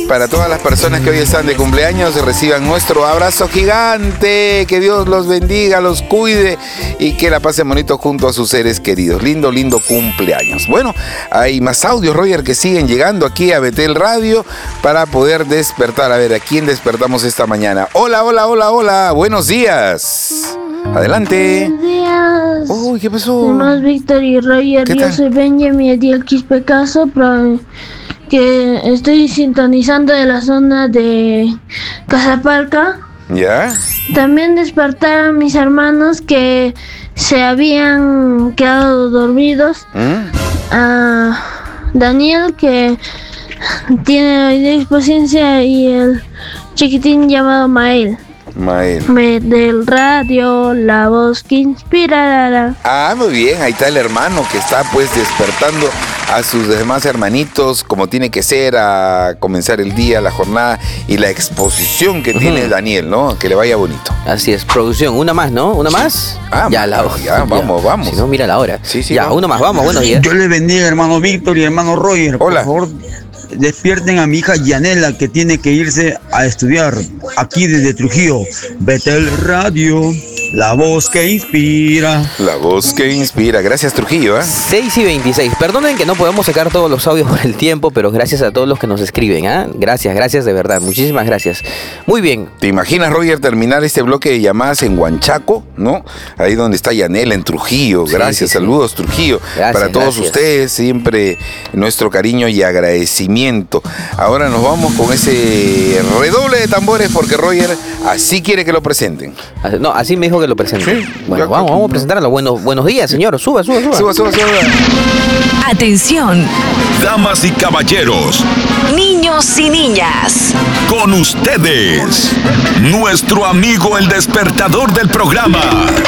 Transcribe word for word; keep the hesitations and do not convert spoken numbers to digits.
Para todas las personas que hoy están de cumpleaños, reciban nuestro abrazo gigante. Que Dios los bendiga, los cuide y que la pasen bonito junto a sus seres queridos. Lindo, lindo cumpleaños. Bueno, hay más audios, Roger, que siguen llegando aquí a Betel Radio para poder despertar. A ver, ¿a quién despertamos esta mañana? Hola, hola, hola, hola. Buenos días. Adelante. Buenos días. Uy, ¿qué pasó? Buenos Víctor y Roger. ¿Qué Yo tal? soy Benjamin Ediel Quispecaso, pero que estoy sintonizando de la zona de Casapalca. ¿Ya? También despertar a mis hermanos que se habían quedado dormidos. ¿Mm? A Daniel, que tiene hoy disposición, y el chiquitín llamado Mael. Mael. Me- del radio, la voz que inspira. Ah, muy bien, ahí está el hermano que está pues despertando a sus demás hermanitos como tiene que ser a comenzar el día, la jornada y la exposición que tiene Ujú. Daniel, ¿no? Que le vaya bonito. Así es, producción. ¿Una más, no? ¿Una más? Ah, ya, la ya, vamos, vamos. Si no, mira la hora. Sí, sí, ya, vamos. uno más, vamos, buenos días. Yo les bendiga, hermano Víctor y hermano Roger. Hola. Por favor, despierten a mi hija Yanela, que tiene que irse a estudiar aquí desde Trujillo. Betel Radio, la voz que inspira. La voz que inspira. Gracias, Trujillo, ¿eh? seis y veintiséis. Perdonen que no podemos sacar todos los audios por el tiempo, pero gracias a todos los que nos escriben, ¿ah? Gracias, gracias de verdad. Muchísimas gracias. Muy bien. ¿Te imaginas, Roger, terminar este bloque de llamadas en Huanchaco, ¿no? Ahí donde está Yanela, en Trujillo. Sí, Gracias, sí, sí. saludos, Trujillo. Gracias, Para todos gracias. ustedes, siempre nuestro cariño y agradecimiento. Ahora nos vamos con ese redoble de tambores porque Roger así quiere que lo presenten. Así- No, así me dijo que lo presente. Sí, bueno, ya- vamos, vamos a presentarlo. Buenos, buenos días, señor. Suba, suba, suba. Suba, suba, suba. Atención, Damas y caballeros, niños y niñas. con ustedes, nuestro amigo el despertador del programa.